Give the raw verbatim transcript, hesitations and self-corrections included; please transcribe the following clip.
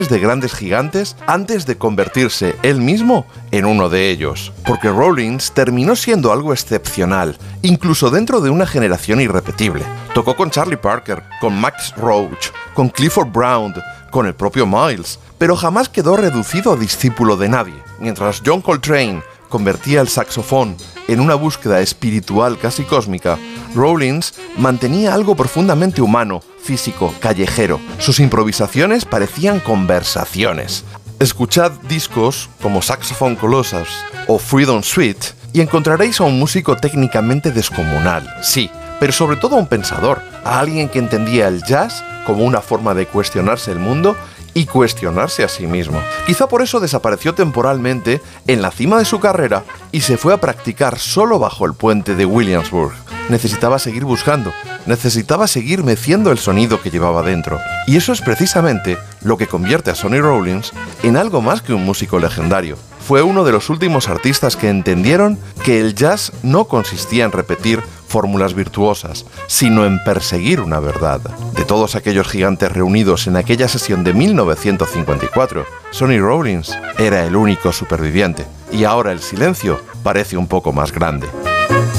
de grandes gigantes antes de convertirse él mismo en uno de ellos. Porque Rollins terminó siendo algo excepcional, incluso dentro de una generación irrepetible. Tocó con Charlie Parker, con Max Roach, con Clifford Brown, con el propio Miles, pero jamás quedó reducido a discípulo de nadie. Mientras John Coltrane convertía el saxofón en una búsqueda espiritual casi cósmica, Rollins mantenía algo profundamente humano, físico, callejero. Sus improvisaciones parecían conversaciones. Escuchad discos como Saxophone Colossus o Freedom Suite y encontraréis a un músico técnicamente descomunal, sí, pero sobre todo a un pensador, a alguien que entendía el jazz como una forma de cuestionarse el mundo y cuestionarse a sí mismo. Quizá por eso desapareció temporalmente en la cima de su carrera y se fue a practicar solo bajo el puente de Williamsburg. Necesitaba seguir buscando, necesitaba seguir meciendo el sonido que llevaba dentro. Y eso es precisamente lo que convierte a Sonny Rollins en algo más que un músico legendario. Fue uno de los últimos artistas que entendieron que el jazz no consistía en repetir fórmulas virtuosas, sino en perseguir una verdad. De todos aquellos gigantes reunidos en aquella sesión de mil novecientos cincuenta y cuatro, Sonny Rollins era el único superviviente, y ahora el silencio parece un poco más grande.